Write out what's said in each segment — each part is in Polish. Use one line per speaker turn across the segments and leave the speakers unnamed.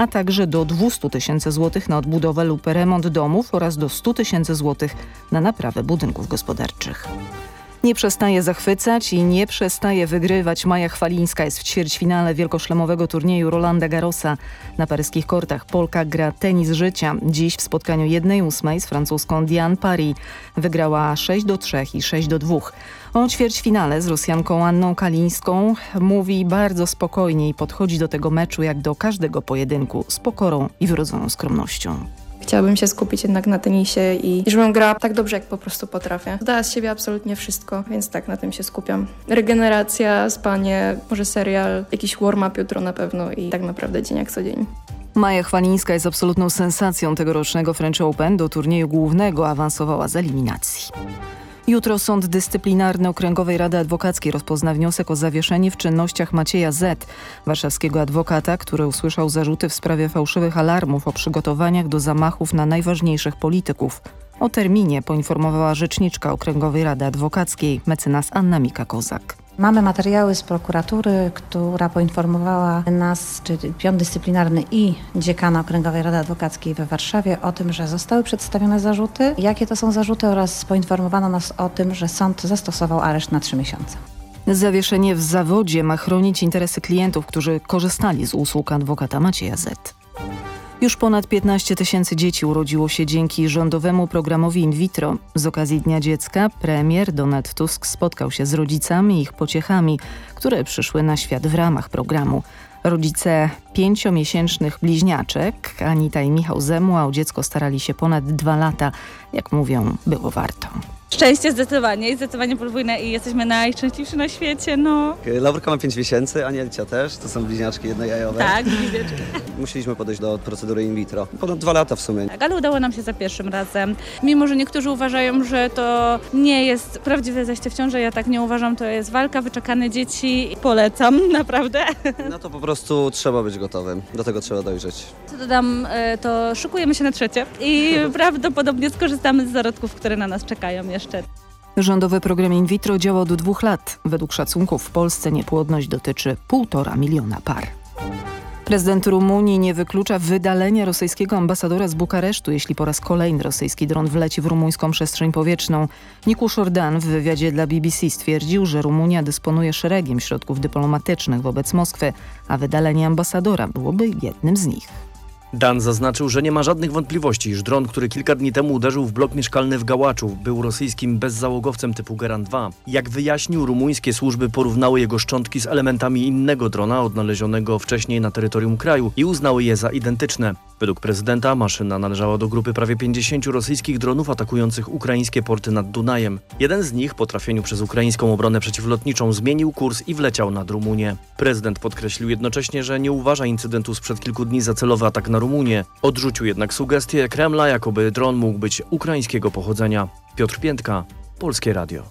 a także do 200 000 złotych na odbudowę lub remont domów oraz do 100 000 złotych na naprawę budynków gospodarczych. Nie przestaje zachwycać i nie przestaje wygrywać. Maja Chwalińska jest w ćwierćfinale wielkoszlemowego turnieju Rolanda Garrosa. Na paryskich kortach Polka gra tenis życia. Dziś w spotkaniu 1/8 z francuską Diane Paris wygrała 6-3 i 6-2. O ćwierćfinale z Rosjanką Anną Kalińską mówi bardzo spokojnie i podchodzi do tego meczu jak do każdego pojedynku z pokorą i wyrodzoną skromnością.
Chciałabym się skupić jednak na tenisie i żebym grała tak dobrze, jak po prostu potrafię. Dała z siebie absolutnie wszystko, więc tak, na tym się skupiam. Regeneracja, spanie, może serial, jakiś warm-up jutro na pewno i tak naprawdę dzień jak co dzień.
Maja Chwalińska jest absolutną sensacją tegorocznego French Open. Do turnieju głównego awansowała z eliminacji. Jutro Sąd Dyscyplinarny Okręgowej Rady Adwokackiej rozpozna wniosek o zawieszenie w czynnościach Macieja Z., warszawskiego adwokata, który usłyszał zarzuty w sprawie fałszywych alarmów o przygotowaniach do zamachów na najważniejszych polityków. O terminie poinformowała rzeczniczka Okręgowej Rady Adwokackiej mecenas Anna Mika-Kozak.
Mamy materiały z prokuratury, która poinformowała nas, czyli pion dyscyplinarny i dziekana Okręgowej Rady Adwokackiej we Warszawie o tym, że zostały przedstawione zarzuty, jakie to są zarzuty oraz poinformowano nas o tym, że sąd zastosował areszt na 3 miesiące.
Zawieszenie w zawodzie ma chronić interesy klientów, którzy korzystali z usług adwokata Macieja Z. Już ponad 15 000 dzieci urodziło się dzięki rządowemu programowi in vitro. Z okazji Dnia Dziecka premier Donald Tusk spotkał się z rodzicami i ich pociechami, które przyszły na świat w ramach programu. Rodzice 5-miesięcznych bliźniaczek, Anita i Michał Zemła, o dziecko starali się ponad 2 lata. Jak mówią, było warto.
Szczęście zdecydowanie i zdecydowanie podwójne i jesteśmy najszczęśliwsi na świecie, no.
Laurka ma 5 miesięcy, Anielcia też, to są bliźniaczki jednojajowe.
Tak, bliźniaczki.
Musieliśmy podejść do procedury in vitro. Ponad 2 lata w sumie.
Tak, ale udało nam się za pierwszym razem. Mimo, że niektórzy uważają, że to nie jest prawdziwe zajście w ciążę, ja tak nie uważam, to jest walka, wyczekane dzieci. Polecam, naprawdę.
No to po prostu trzeba być gotowym, do tego trzeba dojrzeć.
Co dodam, to szykujemy się na trzecie i prawdopodobnie skorzystamy z zarodków, które na nas czekają jeszcze.
Rządowy program in vitro działa od 2 lat. Według szacunków w Polsce niepłodność dotyczy 1,5 miliona par. Prezydent Rumunii nie wyklucza wydalenia rosyjskiego ambasadora z Bukaresztu, jeśli po raz kolejny rosyjski dron wleci w rumuńską przestrzeń powietrzną. Niku Jordan w wywiadzie dla BBC stwierdził, że Rumunia dysponuje szeregiem środków dyplomatycznych wobec Moskwy, a wydalenie ambasadora byłoby jednym z nich.
Dan zaznaczył, że nie ma żadnych wątpliwości, iż dron, który kilka dni temu uderzył w blok mieszkalny w Gałaczu, był rosyjskim bezzałogowcem typu Geran 2. Jak wyjaśnił, rumuńskie służby porównały jego szczątki z elementami innego drona odnalezionego wcześniej na terytorium kraju i uznały je za identyczne. Według prezydenta maszyna należała do grupy prawie 50 rosyjskich dronów atakujących ukraińskie porty nad Dunajem. Jeden z nich po trafieniu przez ukraińską obronę przeciwlotniczą zmienił kurs i wleciał nad Rumunię. Prezydent podkreślił jednocześnie, że nie uważa incydentu sprzed kilku dni za celowy atak na Rumunię. Odrzucił jednak sugestię Kremla, jakoby dron mógł być ukraińskiego pochodzenia. Piotr Piętka, Polskie Radio.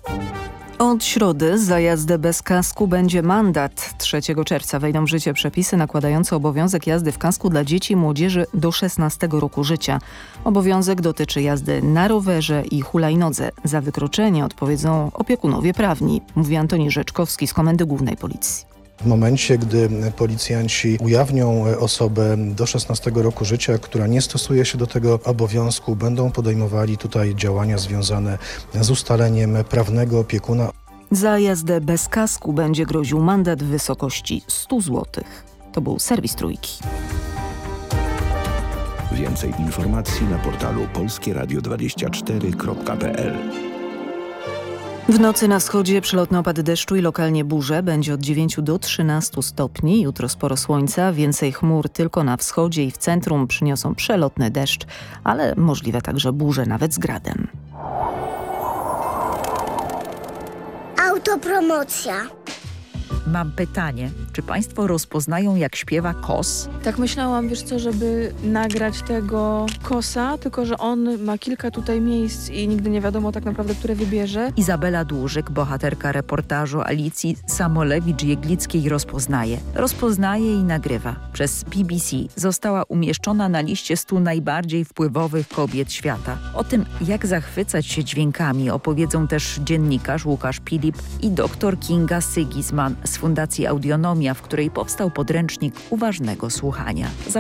Od środy za jazdę bez kasku będzie mandat. 3 czerwca wejdą w życie przepisy nakładające obowiązek jazdy w kasku dla dzieci i młodzieży do 16 roku życia. Obowiązek dotyczy jazdy na rowerze i hulajnodze. Za wykroczenie odpowiedzą opiekunowie prawni, mówi Antoni Rzeczkowski z Komendy Głównej Policji.
W momencie, gdy policjanci ujawnią osobę do 16 roku życia, która nie stosuje się do tego obowiązku, będą podejmowali tutaj działania związane z ustaleniem prawnego opiekuna.
Za jazdę bez kasku będzie groził mandat w wysokości 100 zł. To był serwis Trójki.
Więcej informacji na portalu polskieradio24.pl.
W nocy na wschodzie przelotny opad deszczu i lokalnie burze. Będzie od 9 do 13 stopni. Jutro sporo słońca, więcej chmur tylko na wschodzie i w centrum przyniosą przelotny deszcz, ale możliwe także burze nawet z gradem.
Autopromocja.
Mam pytanie. Czy państwo rozpoznają, jak śpiewa kos?
Tak myślałam, wiesz co, żeby nagrać tego kosa, tylko że on ma kilka tutaj miejsc i nigdy nie wiadomo tak naprawdę, które wybierze.
Izabela Dłużyk, bohaterka reportażu Alicji Samolewicz-Jeglickiej rozpoznaje i nagrywa. Przez BBC została umieszczona na liście 100 najbardziej wpływowych kobiet świata. O tym, jak zachwycać się dźwiękami, opowiedzą też dziennikarz Łukasz Pilip i dr Kinga Sygisman z Fundacji Audionomia, w której powstał podręcznik uważnego słuchania.